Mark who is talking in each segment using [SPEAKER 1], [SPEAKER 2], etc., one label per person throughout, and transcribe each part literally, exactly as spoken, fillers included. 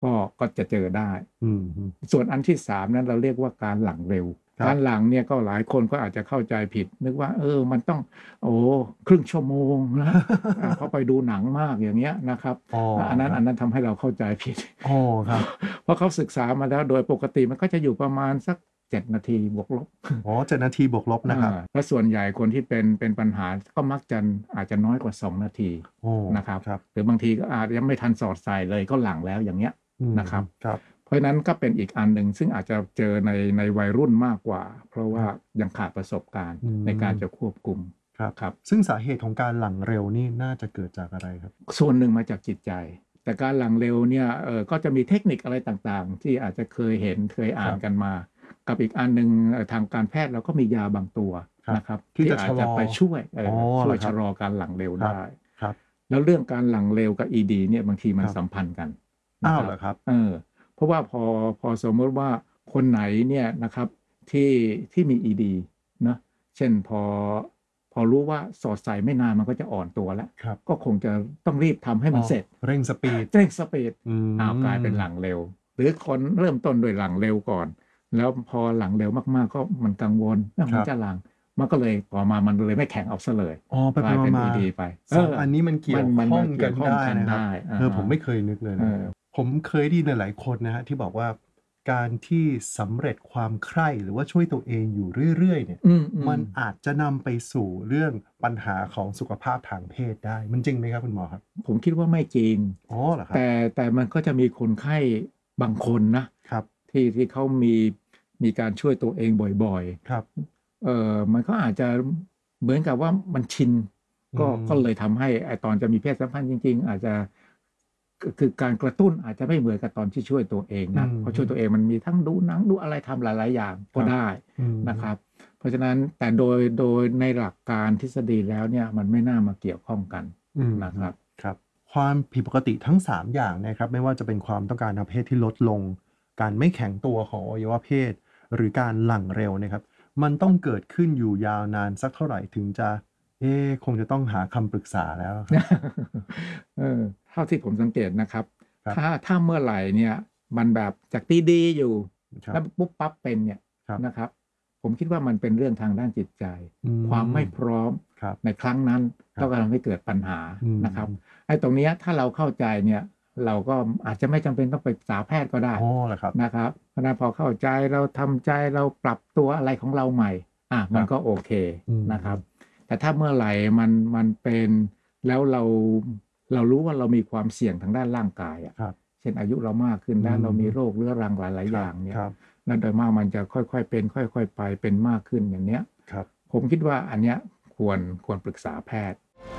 [SPEAKER 1] ก็ก็จะเจอได้
[SPEAKER 2] อืม
[SPEAKER 1] ส่วนอันที่สามนั้นเราเรียกว่าการหลั่งเร็ว
[SPEAKER 2] ครับ
[SPEAKER 1] การหลั่งเนี่ยก็หลายคนก็อาจจะเข้าใจผิด นึกว่า เออ มันต้อง โอ้โฮ ครึ่งชั่วโมงนะ อ่า เพราะไปดูหนังมากอย่างเงี้ยนะครับ
[SPEAKER 2] อ๋อ
[SPEAKER 1] อันนั้น
[SPEAKER 2] คร
[SPEAKER 1] อัั
[SPEAKER 2] บ
[SPEAKER 1] นนั้นทำให้เราเข้าใจผิด
[SPEAKER 2] อ๋อ ครับ
[SPEAKER 1] เพราะเขาศึกษามาแล้วโดยปกติมันก็จะอยู่ประมาณสัก เจ็ด นาทีบวกลบ
[SPEAKER 2] อ๋อ เจ็ด นาทีบวกลบ
[SPEAKER 1] อ
[SPEAKER 2] นะครับ
[SPEAKER 1] า แล้วส่วนใหญ่คนที่เป็น เป็นปัญหาก็มักจะ อาจจะน้อยกว่า สอง นาที
[SPEAKER 2] โอ้
[SPEAKER 1] นะครับ
[SPEAKER 2] ครับ
[SPEAKER 1] หรือบางทีก็อาจยังไม่ทันสอดใส่เลยก็หลั่งแล้วอย่างเงี้ย
[SPEAKER 2] อืม
[SPEAKER 1] นะครับ
[SPEAKER 2] ครับ
[SPEAKER 1] เพราะฉะนั้นก็เป็นอีกอันหนึ่งซึ่งอาจจะเจอใน ในวัยรุ่นมากกว่า เพราะว่ายังขาดประสบการณ์
[SPEAKER 2] อืม
[SPEAKER 1] ในการจะควบคุม
[SPEAKER 2] ครับ
[SPEAKER 1] ครับ
[SPEAKER 2] ซึ่งสาเหตุของการหลั่งเร็วนี่น่าจะเกิดจากอะไรครับ?
[SPEAKER 1] ส่วนหนึ่งมาจากจิตใจ แต่การหลั่งเร็วเนี่ย เอ่อ ก็จะมีเทคนิคอะไรต่าง ๆ ที่อาจจะเคยเห็น เคยอ่า
[SPEAKER 2] คร
[SPEAKER 1] นั
[SPEAKER 2] บ
[SPEAKER 1] กันมา กับอีกอันหนึ่ง เอ่อ ทางการแพทย์เราก็มียาบางตัว
[SPEAKER 2] ครับ
[SPEAKER 1] นะครับ
[SPEAKER 2] ที่
[SPEAKER 1] ที่
[SPEAKER 2] จะ
[SPEAKER 1] อา
[SPEAKER 2] ชะ
[SPEAKER 1] จจ
[SPEAKER 2] ล
[SPEAKER 1] ะ
[SPEAKER 2] อ
[SPEAKER 1] ไปช่วย เอ่
[SPEAKER 2] อ๋อ
[SPEAKER 1] อ ช่วย
[SPEAKER 2] เหรอค
[SPEAKER 1] ช
[SPEAKER 2] รับ
[SPEAKER 1] ะลอการหลั่งเร็ว
[SPEAKER 2] คร
[SPEAKER 1] ไ
[SPEAKER 2] ั
[SPEAKER 1] ด
[SPEAKER 2] บ
[SPEAKER 1] ้
[SPEAKER 2] ครับ
[SPEAKER 1] แล้วเรื่องการหลั่งเร็วกับ อี ดี เนี่ยบางทีมั
[SPEAKER 2] ครั
[SPEAKER 1] นสัมพันธ์กันน
[SPEAKER 2] อ้
[SPEAKER 1] ะ
[SPEAKER 2] า
[SPEAKER 1] คร
[SPEAKER 2] ว
[SPEAKER 1] ั
[SPEAKER 2] เ
[SPEAKER 1] บ
[SPEAKER 2] หรอครับ?
[SPEAKER 1] เออ เพราะว่าพอ พอสมมุติว่าคนไหนเนี่ยนะครับที่ ที่มี อี ดี เนาะ เช่น พอ พอรู้ว่าสอดใส่ไม่นานมันก็จะอ่อนตัวแล้ว
[SPEAKER 2] ครับ
[SPEAKER 1] ก็คงจะต้องรีบทำให้
[SPEAKER 2] อ
[SPEAKER 1] ม
[SPEAKER 2] ๋
[SPEAKER 1] ั
[SPEAKER 2] อ
[SPEAKER 1] นเสร็จ
[SPEAKER 2] เร่งสปีด
[SPEAKER 1] เร่งสปีด
[SPEAKER 2] อื
[SPEAKER 1] อ้าว กลายเป็นหลั
[SPEAKER 2] ม
[SPEAKER 1] ่งเร็ว หรือคนเริ่มต้นด้วยหลั่งเร็วก่อน แล้วพอหลั่งเร็วมาก ๆ ก็มันกังวล เออ
[SPEAKER 2] คร
[SPEAKER 1] มันั
[SPEAKER 2] บ
[SPEAKER 1] จะหลั่ง มันก็เลย ต่อมามันเลยไม่แข็งเอาเสียเลย
[SPEAKER 2] อ๋อ ไป
[SPEAKER 1] กลายเป็น
[SPEAKER 2] ๆ มา
[SPEAKER 1] อี ดี ไป
[SPEAKER 2] ๆ สอง
[SPEAKER 1] เออ
[SPEAKER 2] อันนี้มันเก
[SPEAKER 1] มี่ั
[SPEAKER 2] ย
[SPEAKER 1] น
[SPEAKER 2] ว
[SPEAKER 1] มัน
[SPEAKER 2] ข้
[SPEAKER 1] ม
[SPEAKER 2] อังก
[SPEAKER 1] นเกี่
[SPEAKER 2] ั
[SPEAKER 1] ยวข้
[SPEAKER 2] นไ
[SPEAKER 1] อ
[SPEAKER 2] ด
[SPEAKER 1] ง้กัน
[SPEAKER 2] นะค
[SPEAKER 1] ไ
[SPEAKER 2] รับ
[SPEAKER 1] ด้ อะฮ
[SPEAKER 2] เออ ผ
[SPEAKER 1] ะ
[SPEAKER 2] มไม่เคยนึกเลย
[SPEAKER 1] เออ
[SPEAKER 2] นะครับ ผมเคยได้ยินหลาย ๆ คนนะครับที่บอกว่า การที่สำเร็จความใคร่ หรือว่าช่วยตัวเองอยู่เรื่อย ๆ เนี่ย
[SPEAKER 1] อื
[SPEAKER 2] มั
[SPEAKER 1] ม
[SPEAKER 2] น
[SPEAKER 1] ๆ
[SPEAKER 2] อาจจะนำไปสู่เรื่องปัญหาของสุขภาพทางเพศได้ มันจริงไหมครับคุณหมอครับ?
[SPEAKER 1] ผมคิดว่าไม่จริง
[SPEAKER 2] อ๋อ เหรอคร
[SPEAKER 1] แ
[SPEAKER 2] ั
[SPEAKER 1] ต
[SPEAKER 2] บ?
[SPEAKER 1] ่ แต่มันก็จะมีคนไข้บางคนนะ
[SPEAKER 2] ครับ
[SPEAKER 1] ที่ ที่เขามี มีการช่วยตัวเองบ่อย
[SPEAKER 2] ครับ
[SPEAKER 1] ๆ เอ่อ มันก็อาจจะเหมือนกับว่ามันชิน
[SPEAKER 2] อื
[SPEAKER 1] ก็ ก็เล
[SPEAKER 2] ม
[SPEAKER 1] ยทำให้ไอ้ตอนจะมีเพศสัมพันธ์จริง ๆ อาจจะ ค คือการกระตุ้นอาจจะไม่เหมือนกับตอนที่ช่วยตัวเอง
[SPEAKER 2] อื
[SPEAKER 1] นัก
[SPEAKER 2] อฮ
[SPEAKER 1] เพราะช่วยตั
[SPEAKER 2] ึ
[SPEAKER 1] วเองมันมีทั้งดูหนัง ดูอะไร ทำหลาย ๆ อย่าง
[SPEAKER 2] ครั
[SPEAKER 1] ก็ไ
[SPEAKER 2] บ
[SPEAKER 1] ด้
[SPEAKER 2] อือ
[SPEAKER 1] น
[SPEAKER 2] ฮ
[SPEAKER 1] ะ
[SPEAKER 2] ึ
[SPEAKER 1] ครับ เพราะฉะนั้น แต่โดย โดยในหลักการทฤษฎีแล้วเนี่ยมันไม่น่ามาเกี่ยวข้องกัน
[SPEAKER 2] อือฮ
[SPEAKER 1] นะคึรับ
[SPEAKER 2] ครับ ความผิดปกติทั้ง สาม อย่างเนี่ยครับ ไม่ว่าจะเป็นความต้องการทางเพศที่ลดลง การไม่แข็งตัวของอวัยวะเพศ หรือการหลั่งเร็วเนี่ยครับ มันต้องเกิดขึ้นอยู่ยาวนานสักเท่าไรถึงจะ เอ๊ คงจะต้องหาคำปรึกษาแล้วอะครับ?
[SPEAKER 1] เออ เท่าที่ผมสังเกตนะครับ
[SPEAKER 2] ครับ
[SPEAKER 1] ถ้า ถ้าเมื่อไหร่เนี่ยมันแบบจากดี ๆ อยู่
[SPEAKER 2] คร
[SPEAKER 1] แลั้
[SPEAKER 2] บ
[SPEAKER 1] วปุ๊บปั๊บเป็นเนี่ย
[SPEAKER 2] ครับ
[SPEAKER 1] นะครับ ผมคิดว่ามันเป็นเรื่องทางด้านจิตใจ
[SPEAKER 2] อื
[SPEAKER 1] ความไ
[SPEAKER 2] ม
[SPEAKER 1] ม่พร้อม
[SPEAKER 2] ครับ
[SPEAKER 1] ในครั้งนั้น
[SPEAKER 2] คร
[SPEAKER 1] ก็
[SPEAKER 2] ับ
[SPEAKER 1] ทำให้เกิดปัญหา
[SPEAKER 2] อื
[SPEAKER 1] นะครับ
[SPEAKER 2] ม
[SPEAKER 1] ไอ้ตรงเนี้ยถ้าเราเข้าใจเนี่ย เราก็อาจจะไม่จำเป็นต้องไปปรึกษาแพทย์ก็ได้
[SPEAKER 2] อ๋อ เหรอครับ?
[SPEAKER 1] นะครับ เพราะนั้นพอเข้าใจ เราทำใจ เราปรับตัวอะไรของเราใหม่ อา
[SPEAKER 2] คร
[SPEAKER 1] มันั
[SPEAKER 2] บ
[SPEAKER 1] ก็โอเค
[SPEAKER 2] อืม
[SPEAKER 1] นะครับ แต่ถ้าเมื่อไหร่มัน มันเป็น แล้วเรา เรารู้ว่าเรามีความเสี่ยงทางด้านร่างกายอะ
[SPEAKER 2] ครับ
[SPEAKER 1] เช่น อายุเรามากขึ้น
[SPEAKER 2] อื
[SPEAKER 1] แล้ว เรา
[SPEAKER 2] อฮ
[SPEAKER 1] มี
[SPEAKER 2] ึ
[SPEAKER 1] โรคเรื้อรังหลาย ๆ
[SPEAKER 2] คร
[SPEAKER 1] อยั่า
[SPEAKER 2] บ
[SPEAKER 1] งเนี่ย
[SPEAKER 2] ครับ
[SPEAKER 1] แล้วโดยมากมันจะค่อย ๆ เป็น ค่อย ๆ ไป เป็นมากขึ้นอย่างเนี้ย
[SPEAKER 2] ครับ
[SPEAKER 1] ผมคิดว่าอันเนี้ยควร ควรปรึกษาแพทย์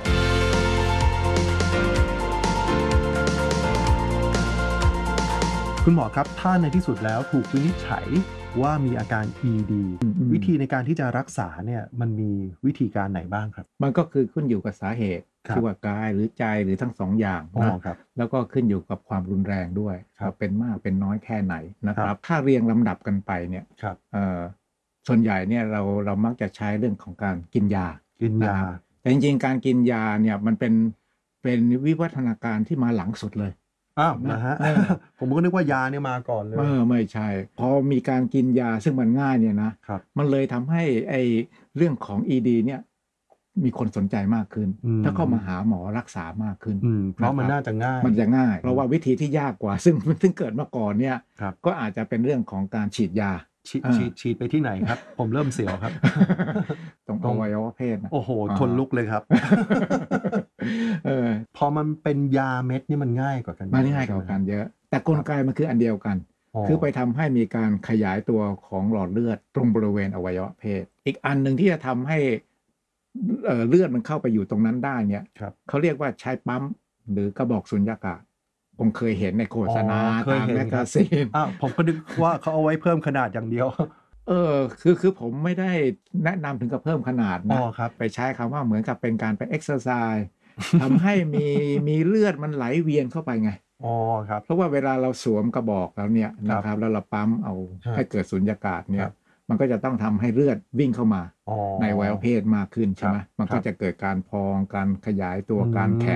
[SPEAKER 2] คุณหมอครับ ถ้าในที่สุดแล้วถูกวินิจฉัยว่ามีอาการ อี ดี
[SPEAKER 1] อื
[SPEAKER 2] ว
[SPEAKER 1] ม
[SPEAKER 2] ิธี
[SPEAKER 1] ๆ
[SPEAKER 2] ในการที่จะรักษาเนี่ยมันมีวิธีการไหนบ้างครับ?
[SPEAKER 1] มันก็คือขึ้นอยู่กับสาเหตุ
[SPEAKER 2] คร
[SPEAKER 1] ทัี่
[SPEAKER 2] บ
[SPEAKER 1] ว่ากายหรือใจ หรือทั้ง สอง อย่าง
[SPEAKER 2] อ๋อ
[SPEAKER 1] นะ
[SPEAKER 2] ครับ
[SPEAKER 1] แล้วก็ขึ้นอยู่กับความรุนแรงด้วย
[SPEAKER 2] ครั
[SPEAKER 1] ว่า
[SPEAKER 2] บ
[SPEAKER 1] เป็นมากเป็นน้อยแค่ไหนนะ
[SPEAKER 2] คร
[SPEAKER 1] คัร
[SPEAKER 2] บ
[SPEAKER 1] ับ ถ้าเรียงลำดับกันไปเนี่ย
[SPEAKER 2] ครับ
[SPEAKER 1] เอ่อ ส่วนใหญ่เนี่ยเรา เรามักจะใช้เรื่องของการกินยา
[SPEAKER 2] กินยา
[SPEAKER 1] นะครับ แต่จริง ๆ การกินยาเนี่ยมันเป็น เป็นวิวัฒนาการที่มาหลังสุดเลย
[SPEAKER 2] อ้าว เห
[SPEAKER 1] น
[SPEAKER 2] ร
[SPEAKER 1] ะ
[SPEAKER 2] อครับ?
[SPEAKER 1] เออ
[SPEAKER 2] ผมก็นึกว่ายาเนี่ยมาก่อนเล
[SPEAKER 1] เอ
[SPEAKER 2] ย
[SPEAKER 1] อ ไม่ใช่ พอมีการกินยาซึ่งมันง่ายเนี่ยนะ
[SPEAKER 2] ครับ
[SPEAKER 1] มันเลยทำให้ไอ้เรื่องของ อี ดี เนี่ยมีคนสนใจมากขึ้น
[SPEAKER 2] อือ
[SPEAKER 1] แล้วก็
[SPEAKER 2] ฮึ
[SPEAKER 1] มาหาหมอรักษามากขึ้น
[SPEAKER 2] อืม เพราะ
[SPEAKER 1] นคบ
[SPEAKER 2] มันน่าจะง่าย
[SPEAKER 1] มันจะง่าย เพ
[SPEAKER 2] อื
[SPEAKER 1] ราะว่า
[SPEAKER 2] ม
[SPEAKER 1] วิธีที่ยากกว่า ซึ่ง ซึ่งเกิดมาก่อนเนี่ย
[SPEAKER 2] ครับ
[SPEAKER 1] ก็อาจจะเป็นเรื่องของการฉีดยา
[SPEAKER 2] ฉี
[SPEAKER 1] เออ
[SPEAKER 2] ฉีด ฉีดไปที่ไหนครับ? ผมเริ่มเสียวครับ
[SPEAKER 1] ตรง
[SPEAKER 2] ตรง
[SPEAKER 1] อวัยวะเพศน่ะ
[SPEAKER 2] โอ้โฮ
[SPEAKER 1] อะฮะ
[SPEAKER 2] ขนลุกเลยครับ
[SPEAKER 1] เออ
[SPEAKER 2] พอมันเป็นยาเม็ดนี่มันง่ายกว่ากันเ
[SPEAKER 1] ม
[SPEAKER 2] ยั
[SPEAKER 1] น
[SPEAKER 2] อะ
[SPEAKER 1] ง่าย
[SPEAKER 2] ใช่ไ
[SPEAKER 1] กว
[SPEAKER 2] หม่
[SPEAKER 1] า
[SPEAKER 2] ค
[SPEAKER 1] ก
[SPEAKER 2] รั
[SPEAKER 1] ั
[SPEAKER 2] บ?
[SPEAKER 1] นเยอะ แต่ก
[SPEAKER 2] ครับ
[SPEAKER 1] ลไกมันคืออันเดียวกัน
[SPEAKER 2] อ๋อ
[SPEAKER 1] คือไปทำให้มีการขยายตัวของหลอดเลือดตรงบริเวณอวัยวะเพศ อีกอันหนึ่งที่จะทำให้ เอ่อ เลือดมันเข้าไปอยู่ตรงนั้นได้เนี่ย
[SPEAKER 2] ครับ
[SPEAKER 1] เขาเรียกว่าใช้ปั๊ม หรือกระบอกสูญญากาศ คงเคยเห็นในโฆ
[SPEAKER 2] อ๋อ
[SPEAKER 1] ษณาตาม
[SPEAKER 2] เคยเห็
[SPEAKER 1] แ
[SPEAKER 2] นคร
[SPEAKER 1] มกกัา
[SPEAKER 2] บ
[SPEAKER 1] ซีน
[SPEAKER 2] อ้าว ผมก็นึกว่าเขาเอาไว้เพิ่มขนาดอย่างเดียว
[SPEAKER 1] เออ คือ คือผมไม่ได้แนะนำถึงกับเพิ่มขนาด
[SPEAKER 2] อ๋อ
[SPEAKER 1] นะ
[SPEAKER 2] ครับ
[SPEAKER 1] ไปใช้คำว่าเหมือนกับเป็นการไปเอกเซอร์ไซส์ ทำให้มี มีเลือดมันไหลเวียนเข้าไปไง
[SPEAKER 2] อ๋อ ครับ
[SPEAKER 1] เพราะว่าเวลาเราสวมกระบอกแล้วเนี่ย
[SPEAKER 2] ค
[SPEAKER 1] น
[SPEAKER 2] ร
[SPEAKER 1] ะ
[SPEAKER 2] ับ
[SPEAKER 1] ครับ แล้วเราปั๊มเอา
[SPEAKER 2] ครั
[SPEAKER 1] ให้
[SPEAKER 2] บ
[SPEAKER 1] เกิดสูญญากาศเน
[SPEAKER 2] คี
[SPEAKER 1] ่
[SPEAKER 2] ร
[SPEAKER 1] ย
[SPEAKER 2] ับ
[SPEAKER 1] มันก็จะต้องทำให้เลือดวิ่งเข้ามา
[SPEAKER 2] อ๋อ
[SPEAKER 1] ในอวัยวะเพศมากขึ้น ใช
[SPEAKER 2] ค่รั
[SPEAKER 1] ไ
[SPEAKER 2] บ
[SPEAKER 1] หม มัน
[SPEAKER 2] คร
[SPEAKER 1] ก็
[SPEAKER 2] ับ
[SPEAKER 1] จะเกิดการพอง การขยายตัว
[SPEAKER 2] อื
[SPEAKER 1] การแข็ง
[SPEAKER 2] ม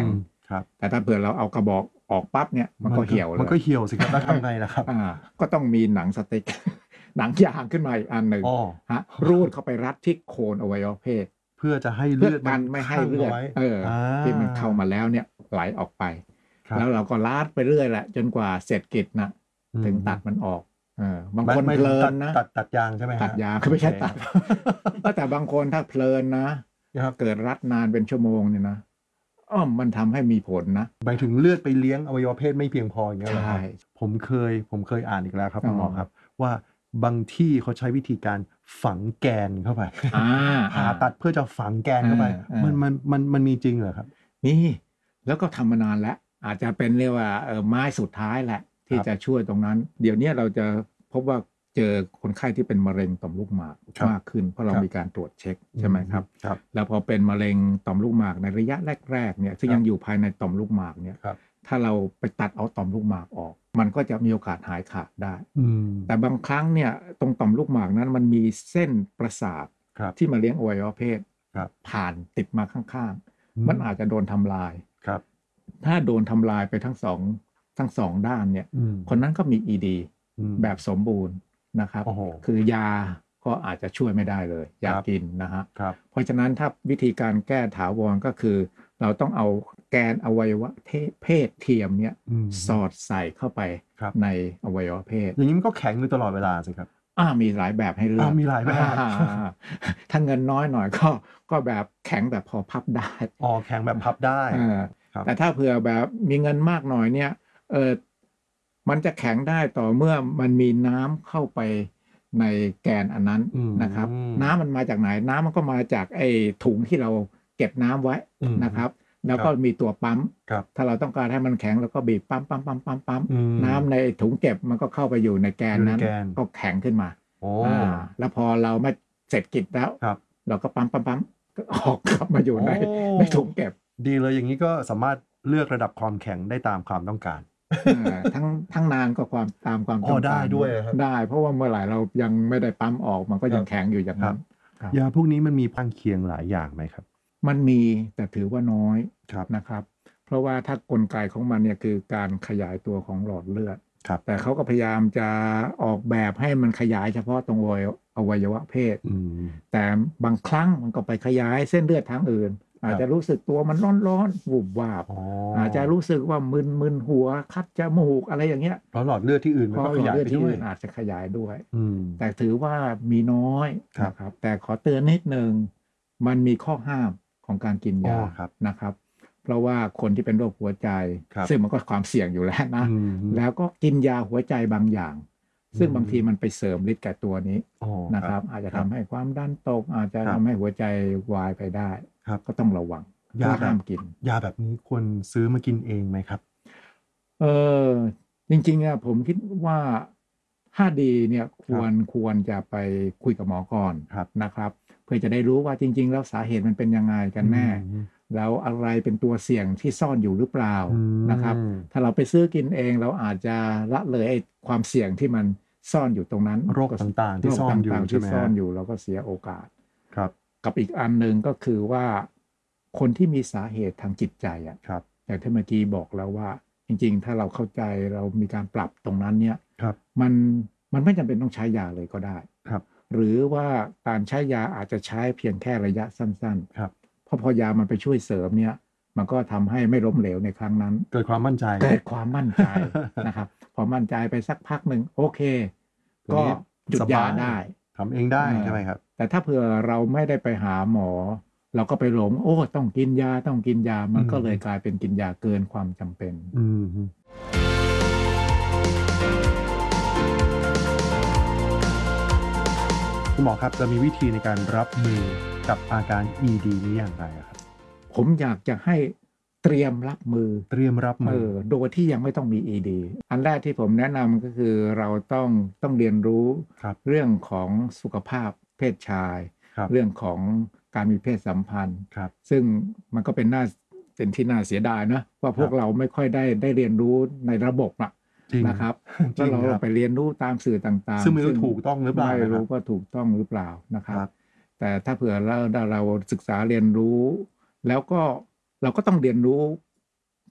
[SPEAKER 2] ครับ
[SPEAKER 1] แต่ถ้าเผื่อเราเอากระบอกออกปั๊บเนี่ยมันก็เหี่ยวเลย
[SPEAKER 2] มันก็เหี่ยวสิครับแล้วทำไงล่ะครับ
[SPEAKER 1] อ่าก็ต้องมีหนังสติ๊ก หนังยางขึ้นมาอีกอันหนึ่ง
[SPEAKER 2] อ๋อ
[SPEAKER 1] ฮะรูดเข้าไปรัดที่โคนอวัยวะเพศ
[SPEAKER 2] เพื่อจะให้
[SPEAKER 1] เพื่อ
[SPEAKER 2] เลือดมั
[SPEAKER 1] กัน
[SPEAKER 2] น
[SPEAKER 1] ไม่ให้
[SPEAKER 2] คั่ง
[SPEAKER 1] เลือ
[SPEAKER 2] เอา
[SPEAKER 1] ด
[SPEAKER 2] ไว้
[SPEAKER 1] เออ
[SPEAKER 2] อ่า
[SPEAKER 1] ที่มันเข้ามาแล้วเนี่ยไหลออกไป
[SPEAKER 2] ครับ
[SPEAKER 1] แล้วเราก็ลาดไปเรื่อยแหละจนกว่าเสร็จกิจนะ
[SPEAKER 2] อืม
[SPEAKER 1] ถึงตัดมันออกเออบาง
[SPEAKER 2] ไม่
[SPEAKER 1] คน
[SPEAKER 2] ไม่
[SPEAKER 1] เพลิ
[SPEAKER 2] ตั
[SPEAKER 1] น
[SPEAKER 2] ด
[SPEAKER 1] นะ
[SPEAKER 2] ตัดตัดยางใช่ไหมฮะ
[SPEAKER 1] ตัดยางคือไม่ใช่
[SPEAKER 2] โอเค
[SPEAKER 1] ตัด แต่บางคนถ้าเพลินนะครับ เกิดรัดนานเป็นชั่วโมงเนี่ยนะอ้อมมันทำให้มีผลนะ
[SPEAKER 2] หมายถึงเลือดไปเลี้ยงอวัยวะเพศไม่เพียงพออย่างเงี้ยเหรอครับ
[SPEAKER 1] ใช่
[SPEAKER 2] ผมเคยผมเคยอ่านอีกแล้วครับ
[SPEAKER 1] อ๋อ
[SPEAKER 2] คุณหมอครับ ว่าบางที่เขาใช้วิธีการฝังแกนเข้าไป
[SPEAKER 1] อ่า
[SPEAKER 2] ผ่าตัดเพื่อจะฝังแกนเข้าไป
[SPEAKER 1] อ่าอ่ามั
[SPEAKER 2] มันมันมันมันมีจริงเหรอครับ
[SPEAKER 1] นี่แล้วก็ทำมานานแล้ว อาจจะเป็นเรียกว่าเออไม้สุดท้ายแหละ ที่
[SPEAKER 2] ครับ
[SPEAKER 1] จะช่วยตรงนั้น เดี๋ยวนี้เราจะพบว่าเจอคนไข้ที่เป็นมะเร็งต่อมลูกหมาก
[SPEAKER 2] ครับ
[SPEAKER 1] มากขึ้น เพราะเรา
[SPEAKER 2] ครับ
[SPEAKER 1] มีการตรวจเช็คใช่ไหมครับ
[SPEAKER 2] ครับ
[SPEAKER 1] แล้วพอเป็นมะเร็งต่อมลูกหมากในระยะแรกๆเนี่ยซึ่ง
[SPEAKER 2] ครับ
[SPEAKER 1] ยังอยู่ภายในต่อมลูกหมากเนี่ย
[SPEAKER 2] ครับ
[SPEAKER 1] ถ้าเราไปตัดเอาต่อมลูกหมากออก มันก็จะมีโอกาสหายขาดได้
[SPEAKER 2] อืม
[SPEAKER 1] แต่บางครั้งเนี่ยตรงต่อมลูกหมากนั้นมันมีเส้นประสาท
[SPEAKER 2] ครับ
[SPEAKER 1] ที่มาเลี้ยงอวัยวะเพศ
[SPEAKER 2] ครับ
[SPEAKER 1] ผ่านติดมาข้าง
[SPEAKER 2] อืม
[SPEAKER 1] ๆ มันอาจจะโดนทำลาย
[SPEAKER 2] ครับ
[SPEAKER 1] ถ้าโดนทำลายไปทั้งสองทั้งสองด้านเนี่ย
[SPEAKER 2] อืม
[SPEAKER 1] คนนั้นก็มี อี ดี
[SPEAKER 2] อืม
[SPEAKER 1] แบบสมบูรณ์นะครับ
[SPEAKER 2] โอ้โห
[SPEAKER 1] คือยาก็อาจจะช่วยไม่ได้เลย ยา
[SPEAKER 2] ครับ
[SPEAKER 1] กินนะฮะ
[SPEAKER 2] ครับ
[SPEAKER 1] เพราะฉะนั้นถ้าวิธีการแก้ถาวรก็คือ เราต้องเอาแกนอวัยวะเพศเทียมเนี่ย
[SPEAKER 2] อืม
[SPEAKER 1] สอดใส่เข้าไป
[SPEAKER 2] ครับ
[SPEAKER 1] ในอวัยวะเพศ
[SPEAKER 2] อย่างนี้มันก็แข็งอยู่ตลอดเวลาสิครับ
[SPEAKER 1] อ่ามีหลายแบบให้เลือก
[SPEAKER 2] อ้าวมีหลายแบบ
[SPEAKER 1] อ่าถ้าเงินน้อยหน่อยก็ก็แบบแข็งแบบพอพับได้
[SPEAKER 2] อ๋อแข็งแบบพับได้
[SPEAKER 1] เออ
[SPEAKER 2] ครับ
[SPEAKER 1] แต่ถ้าเผื่อแบบมีเงินมากหน่อยเนี่ยเออมันจะแข็งได้ต่อเมื่อมันมีน้ำเข้าไปในแกนอันนั้น
[SPEAKER 2] อืม
[SPEAKER 1] นะครับ น้ำมันมาจากไหน น้ำมันก็มาจากไอ้ถุงที่เราเก็บน้ำไว้
[SPEAKER 2] อืม
[SPEAKER 1] นะครับ แล้วก็มีตัวปั๊ม
[SPEAKER 2] ครับ
[SPEAKER 1] ถ้าเราต้องการให้มันแข็งเราก็บีบปั๊มปั๊มปั๊มปั๊มปั๊ม
[SPEAKER 2] อืม
[SPEAKER 1] น้ำในถุงเก็บมันก็เข้าไปอยู่ในแกน
[SPEAKER 2] อยู่ใน
[SPEAKER 1] นั้น
[SPEAKER 2] แกน
[SPEAKER 1] ก็แข็งขึ้นมา
[SPEAKER 2] โอ้
[SPEAKER 1] อ่าแล้วพอเราไม่เสร็จกิจแล้ว
[SPEAKER 2] ครับ
[SPEAKER 1] เราก็ปั๊มปั๊มปั๊มก็ออกกลับมาอยู่ใน
[SPEAKER 2] โอ้
[SPEAKER 1] ในถุงเก็บ
[SPEAKER 2] ดีเลยอย่างนี้ก็สามารถเลือกระดับความแข็งได้ตามความต้องการ
[SPEAKER 1] อ่าทั้งทั้งนานก็ความตามความ
[SPEAKER 2] อ๋
[SPEAKER 1] ต้
[SPEAKER 2] อ
[SPEAKER 1] อง
[SPEAKER 2] ได้
[SPEAKER 1] การ
[SPEAKER 2] ด้วยเหรอครับ
[SPEAKER 1] ได้ เพราะว่าเมื่อไหร่เรายังไม่ได้ปั๊มออกมันก็ยัง
[SPEAKER 2] ครับ
[SPEAKER 1] แข็งอยู่อย่างนั้น ครับ
[SPEAKER 2] ยาพวกนี้มันมีข้างเคียงหลายอย่างไหมครับ
[SPEAKER 1] มันมีแต่ถือว่าน้อย
[SPEAKER 2] ครับ
[SPEAKER 1] นะครับ เพราะว่าถ้ากลไกของมันเนี่ยคือการขยายตัวของหลอดเลือด
[SPEAKER 2] ครับ
[SPEAKER 1] แต่เขาก็พยายามจะออกแบบให้มันขยายเฉพาะตรงอวัยวอวัยวะเพศ
[SPEAKER 2] อืม
[SPEAKER 1] แต่บางครั้งมันก็ไปขยายเส้นเลือดทางอื่น อาจจะรู้สึกตัวมันร้อนๆวูบวาบ
[SPEAKER 2] อ๋อ
[SPEAKER 1] อาจจะรู้สึกว่ามึนๆหัวคัดจมูกอะไรอย่างเงี้ย
[SPEAKER 2] เพราะหลอดเลือดที่อื่นมัน
[SPEAKER 1] เพ
[SPEAKER 2] ก็
[SPEAKER 1] ราะ
[SPEAKER 2] ข
[SPEAKER 1] หลอด
[SPEAKER 2] ยาย
[SPEAKER 1] เลือด
[SPEAKER 2] ไป
[SPEAKER 1] ที่
[SPEAKER 2] ด้วย
[SPEAKER 1] อื่นอาจจะขยายด้วย
[SPEAKER 2] อืม
[SPEAKER 1] แต่ถือว่ามีน้อย
[SPEAKER 2] ครับ
[SPEAKER 1] นะครับ แต่ขอเตือนนิดนึงมันมีข้อห้ามของการกินยา
[SPEAKER 2] อ๋อครับ
[SPEAKER 1] นะครับ เพราะว่าคนที่เป็นโรคหัวใจ
[SPEAKER 2] ครับ
[SPEAKER 1] ซึ่งมันก็ความเสี่ยงอยู่แล้วนะ
[SPEAKER 2] อืม
[SPEAKER 1] แล้วก็กินยาหัวใจบางอย่าง ซึ่ง
[SPEAKER 2] อืม
[SPEAKER 1] บางทีมันไปเสริมฤทธิ์กับตัวนี้
[SPEAKER 2] อ๋อ
[SPEAKER 1] นะครับ อาจจะ
[SPEAKER 2] ครั
[SPEAKER 1] ทำ
[SPEAKER 2] บ
[SPEAKER 1] ให้ความดันตก อาจจะ
[SPEAKER 2] ครับ
[SPEAKER 1] ทำให้หัวใจวายไปได้
[SPEAKER 2] ครับ
[SPEAKER 1] ก็ต้องระวัง
[SPEAKER 2] ยา
[SPEAKER 1] ว่า
[SPEAKER 2] แบ
[SPEAKER 1] ห้า
[SPEAKER 2] บ
[SPEAKER 1] มกิน
[SPEAKER 2] ยาแบบนี้ควรซื้อมากินเองไหมครับ
[SPEAKER 1] เออจริงๆอะผมคิดว่าถ้าดีเนี่ยควรควรจะไปคุยกับหมอก่อน
[SPEAKER 2] ครับ
[SPEAKER 1] นะครับ เพื่อจะได้รู้ว่าจริง ๆ แล้วสาเหตุมันเป็นยังไงกันแน่
[SPEAKER 2] อืม
[SPEAKER 1] แล้วอะไรเป็นตัวเสี่ยงที่ซ่อนอยู่หรือเปล่า
[SPEAKER 2] อืม
[SPEAKER 1] นะครับ ถ้าเราไปซื้อกินเองเราอาจจะละเลยไอ้ความเสี่ยงที่มันซ่อนอยู่ตรงนั้น
[SPEAKER 2] โรคต่างๆที่
[SPEAKER 1] โรค
[SPEAKER 2] ซ่อนอยู่
[SPEAKER 1] ต่างๆ
[SPEAKER 2] ใช่
[SPEAKER 1] ที่
[SPEAKER 2] ไหมฮะ
[SPEAKER 1] ซ่อนอยู่เราก็เสียโอกาส
[SPEAKER 2] ครับ
[SPEAKER 1] กับอีกอันหนึ่งก็คือว่าคนที่มีสาเหตุทางจิตใจอ่ะ
[SPEAKER 2] ครับ
[SPEAKER 1] อย่างที่เมื่อกี้บอกแล้วว่า จริงๆ ถ้าเราเข้าใจเรามีการปรับตรงนั้นเนี่ย
[SPEAKER 2] ครับ
[SPEAKER 1] มันมันไม่จำเป็นต้องใช้ยาเลยก็ได้
[SPEAKER 2] ครับ
[SPEAKER 1] หรือว่าการใช้ยาอาจจะใช้เพียงแค่ระยะสั้น
[SPEAKER 2] ครับ
[SPEAKER 1] ๆเพราะพอยามันไปช่วยเสริมเนี่ย มันก็ทำให้ไม่ล้มเหลวในครั้งนั้น
[SPEAKER 2] เกิดความมั่นใจ
[SPEAKER 1] เกิดความมั่นใจ นะครับ พอมั่นใจไปสักพักหนึ่งโอเค
[SPEAKER 2] ที
[SPEAKER 1] ก็
[SPEAKER 2] นี้
[SPEAKER 1] หยุด
[SPEAKER 2] สบาย
[SPEAKER 1] ยาได้
[SPEAKER 2] ทำเองได้
[SPEAKER 1] เออ
[SPEAKER 2] ใช่ไหมครับ
[SPEAKER 1] แต่ถ้าเผื่อเราไม่ได้ไปหาหมอ เราก็ไปหลง โอ้ต้องกินยาต้องกินยา มันก็
[SPEAKER 2] อืม
[SPEAKER 1] เลยกลายเป็นกินยาเกินความจำเป็น
[SPEAKER 2] อืมคุณหมอครับจะมีวิธีในการรับมือกับอาการ อี ดี นี้อย่างไรอะครับ
[SPEAKER 1] ผมอยากจะให้เตรียมรับมือ
[SPEAKER 2] เตรียมรับ
[SPEAKER 1] เอ
[SPEAKER 2] มือ
[SPEAKER 1] อโดยที่ยังไม่ต้องมี อี ดี อันแรกที่ผมแนะนำก็คือเราต้องต้องเรียนรู้
[SPEAKER 2] ครับ
[SPEAKER 1] เรื่องของสุขภาพเพศชาย
[SPEAKER 2] ครับ
[SPEAKER 1] เรื่องของการมีเพศสัมพันธ์
[SPEAKER 2] ครับ
[SPEAKER 1] ซึ่งมันก็เป็นน่าเป็นที่น่าเสียดายนะว่าพวก
[SPEAKER 2] ครับ
[SPEAKER 1] เราไม่ค่อยได้ได้เรียนรู้ในระบบอะ
[SPEAKER 2] จริง
[SPEAKER 1] นะครับ
[SPEAKER 2] จริ
[SPEAKER 1] แล้ว
[SPEAKER 2] ง
[SPEAKER 1] เรา
[SPEAKER 2] ครับ
[SPEAKER 1] ไปเรียนรู้ตามสื่อต่างๆ
[SPEAKER 2] ซึ่งไม่รู้ถูกต้องหรือเปล่า
[SPEAKER 1] ไม่
[SPEAKER 2] นะครับ
[SPEAKER 1] รู้ว่าถูกต้องหรือเปล่านะครับ
[SPEAKER 2] ครับ
[SPEAKER 1] แต่ถ้าเผื่อเราเราศึกษาเรียนรู้ แล้วก็เราก็ต้องเรียนรู้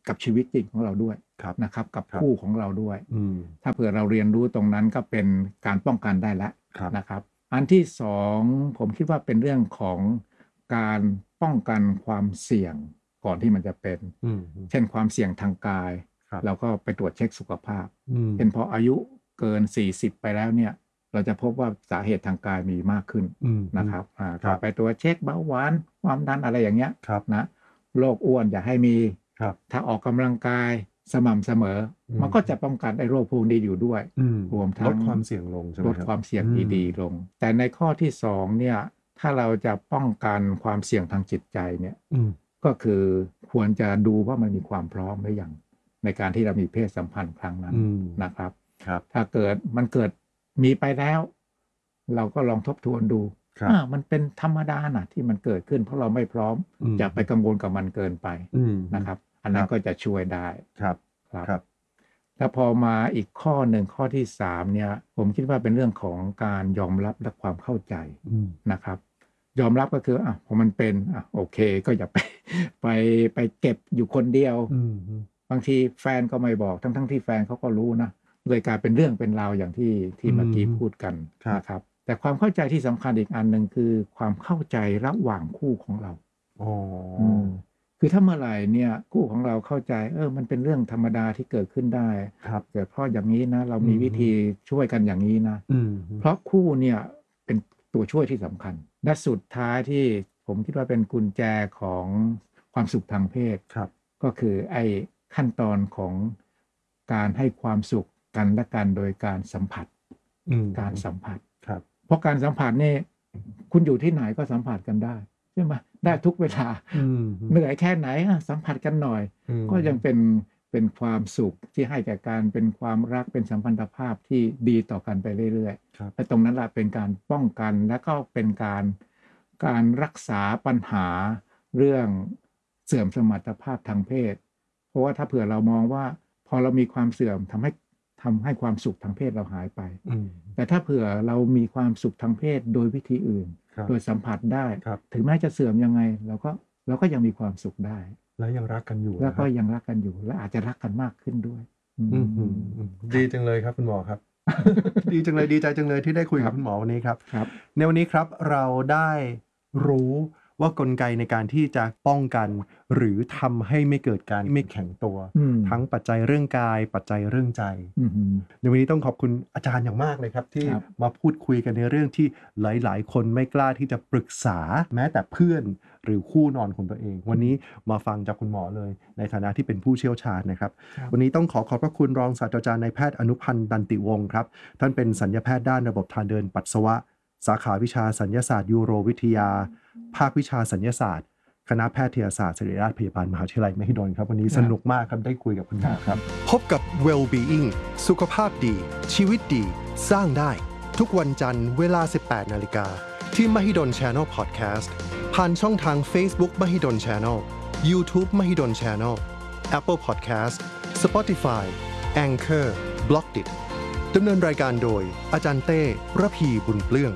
[SPEAKER 1] กับชีวิตจริงของเราด้วย
[SPEAKER 2] ครับ
[SPEAKER 1] นะครับกับ
[SPEAKER 2] ครับ
[SPEAKER 1] คู่ของเราด้วย
[SPEAKER 2] อืม
[SPEAKER 1] ถ้าเผื่อเราเรียนรู้ตรงนั้นก็เป็นการป้องกันได้แล้ว
[SPEAKER 2] ครับ
[SPEAKER 1] นะครับอันที่สองผมคิดว่าเป็นเรื่องของการป้องกันความเสี่ยงก่อนที่มันจะเป็น
[SPEAKER 2] อืม
[SPEAKER 1] เช่นความเสี่ยงทางกาย
[SPEAKER 2] ครับ
[SPEAKER 1] เราก็ไปตรวจเช็คสุขภาพ
[SPEAKER 2] อืม
[SPEAKER 1] เช่นพออายุเกินสี่สิบไปแล้วเนี่ยเราจะพบว่าสาเหตุทางกายมีมากขึ้น
[SPEAKER 2] อืม
[SPEAKER 1] นะครับอ่า
[SPEAKER 2] ครั
[SPEAKER 1] ก็
[SPEAKER 2] บ
[SPEAKER 1] ไปตรวจเช็คเบาหวานความดันอะไรอย่างเงี้ย
[SPEAKER 2] ครับ
[SPEAKER 1] นะโรคอ้วนอย่าให้มี
[SPEAKER 2] ครับ
[SPEAKER 1] ถ้าออกกำลังกายสม่ำเสมอ
[SPEAKER 2] อืม
[SPEAKER 1] มันก็จะป้องกันไอ้โรคพวกนี้อยู่ด้วย
[SPEAKER 2] อืม
[SPEAKER 1] รวมทั้ง
[SPEAKER 2] ลดความเสี่ยงลงใช่ไหม
[SPEAKER 1] ล
[SPEAKER 2] ครับ
[SPEAKER 1] ดความเสี่ยง
[SPEAKER 2] อืม
[SPEAKER 1] ดีๆลง แต่ในข้อที่สองเนี่ยถ้าเราจะป้องกันความเสี่ยงทางจิตใจเนี่ย
[SPEAKER 2] อืม
[SPEAKER 1] ก็คือควรจะดูว่ามันมีความพร้อมหรือยังในการที่เรามีเพศสัมพันธ์ครั้งนั้น
[SPEAKER 2] อืม
[SPEAKER 1] นะครับ
[SPEAKER 2] ครับ
[SPEAKER 1] ถ้าเกิดมันเกิดมีไปแล้ว เราก็ลองทบทวนดู
[SPEAKER 2] ครับ
[SPEAKER 1] อ่ามันเป็นธรรมดานะที่มันเกิดขึ้นเพราะเราไม่พร้อม
[SPEAKER 2] อืม
[SPEAKER 1] อย่าไปกังวลกับมันเกินไป
[SPEAKER 2] อืม
[SPEAKER 1] นะครับ อันนั้
[SPEAKER 2] คน รับ
[SPEAKER 1] ก็จะช่วยได้
[SPEAKER 2] ครับ
[SPEAKER 1] ครับ
[SPEAKER 2] ครับ
[SPEAKER 1] แล้วพอมาอีกข้อหนึ่งข้อที่สามเนี่ยผมคิดว่าเป็นเรื่องของการยอมรับและความเข้าใจ
[SPEAKER 2] อืม
[SPEAKER 1] นะครับ ยอมรับก็คืออ่ะพอมันเป็นอ่ะโอเคก็อย่าไป ไปไปเก็บอยู่คนเดียว
[SPEAKER 2] อืม อืม
[SPEAKER 1] บางทีแฟนก็ไม่บอกทั้งทั้งที่แฟนเขาก็รู้นะเลยกลายเป็นเรื่องเป็นราวอย่างที่ที่เมื่อกี้
[SPEAKER 2] อืม
[SPEAKER 1] พูดกัน
[SPEAKER 2] ครับ
[SPEAKER 1] นะครับ แต่ความเข้าใจที่สำคัญอีกอันหนึ่งคือความเข้าใจระหว่างคู่ของเรา
[SPEAKER 2] อ๋อ
[SPEAKER 1] อืมคือถ้าเมื่อไหร่เนี่ยคู่ของเราเข้าใจเออมันเป็นเรื่องธรรมดาที่เกิดขึ้นได้
[SPEAKER 2] ครับ
[SPEAKER 1] เกิดเพราะอย่างนี้นะ เรามี
[SPEAKER 2] อืม
[SPEAKER 1] วิธีช่วยกันอย่างนี้นะ
[SPEAKER 2] อืม
[SPEAKER 1] เพราะคู่เนี่ยเป็นตัวช่วยที่สำคัญ และสุดท้ายที่ผมคิดว่าเป็นกุญแจของความสุขทางเพศ
[SPEAKER 2] ครับ
[SPEAKER 1] ก็คือไอ้ขั้นตอนของการให้ความสุขกันและกันโดยการสัมผัส
[SPEAKER 2] อืม
[SPEAKER 1] การสัมผัส
[SPEAKER 2] ครับ
[SPEAKER 1] เพราะการสัมผัสนี่คุณอยู่ที่ไหนก็สัมผัสกันได้ใช่ไหมได้ทุกเวลา
[SPEAKER 2] อืม
[SPEAKER 1] เหนื่อยแค่ไหนอ่ะสัมผัสกันหน่อย
[SPEAKER 2] อืม
[SPEAKER 1] ก็ยังเป็นเป็นความสุขที่ให้แก่การเป็นความรักเป็นสัมพันธภาพที่ดีต่อกันไปเรื่อย
[SPEAKER 2] ครับ
[SPEAKER 1] ๆและตรงนั้นแหละเป็นการป้องกันและก็เป็นการการรักษาปัญหาเรื่องเสื่อมสมรรถภาพทางเพศ เพราะว่าถ้าเผื่อเรามองว่าพอเรามีความเสื่อมทำให้ทำให้ความสุขทางเพศเราหายไป
[SPEAKER 2] อืม
[SPEAKER 1] แต่ถ้าเผื่อเรามีความสุขทางเพศโดยวิธีอื่น
[SPEAKER 2] ครับ
[SPEAKER 1] โดยสัมผัสได้
[SPEAKER 2] ครับ
[SPEAKER 1] ถึงแม้จะเสื่อมยังไงเราก็เราก็ยังมีความสุขได้
[SPEAKER 2] แล้วยังรักกันอยู่
[SPEAKER 1] แล้ว
[SPEAKER 2] นะค
[SPEAKER 1] ก็
[SPEAKER 2] รับ
[SPEAKER 1] ยังรักกันอยู่ และอาจจะรักกันมากขึ้นด้วย อืม
[SPEAKER 2] อืมอืมอืมดีจังเลยครับคุณหมอครับ ดีจังเลยดีใจจังเลยที่ได้คุย
[SPEAKER 1] ค
[SPEAKER 2] กั
[SPEAKER 1] รั
[SPEAKER 2] บบ คุณหมอวันนี้ครับ
[SPEAKER 1] ครับ
[SPEAKER 2] ในวันนี้ครับเราได้รู้ว่ากลไกในการที่จะป้องกัน หรือทำให้ไม่เกิดการไม่แข็งตัว
[SPEAKER 1] อืม
[SPEAKER 2] ทั้งปัจจัยเรื่องกาย ปัจจัยเรื่องใจ
[SPEAKER 1] อืม
[SPEAKER 2] ในวันนี้ต้องขอบคุณอาจารย์อย่างมากเลยครับ ที่
[SPEAKER 1] ครับ
[SPEAKER 2] มาพูดคุยกันในเรื่องที่หลายๆ คนไม่กล้าที่จะปรึกษาแม้แต่เพื่อนหรือคู่นอนของตัวเอง วันนี้มาฟังจากคุณหมอเลย ในฐานะที่เป็นผู้เชี่ยวชาญนะครับ
[SPEAKER 1] ครับ
[SPEAKER 2] วันนี้ต้องขอขอบพระคุณรองศาสตราจารย์นายแพทย์อนุพันธ์ดันติวงศ์ครับ ท่านเป็นสัญญแพทย์ด้านระบบทางเดินปัสสาวะ สาขาวิชาสัญญศาสตร์ยูโรวิทยา ภาควิชาสัญญศาสตร์ คณะแพทยศาสตร์ศิริราชพยาบาลมหาวิทยาลัยมหิดลครับ วันนี้สนุกมากครับได้คุยกับคุณหมอครับ พบกับ Well-being สุขภาพดี ชีวิตดี สร้างได้ ทุกวันจันทร์เวลา สิบแปดนาฬิกาที่ Mahidol Channel Podcast ผ่านช่องทาง Facebook Mahidol Channel YouTube Mahidol Channel Apple Podcast Spotify Anchor Blockdit ดำเนินรายการโดยอาจารย์เต้ระพีบุญเปลื้อง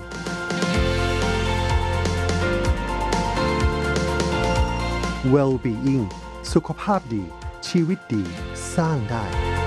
[SPEAKER 2] Well-being สุขภาพดี ชีวิตดี สร้างได้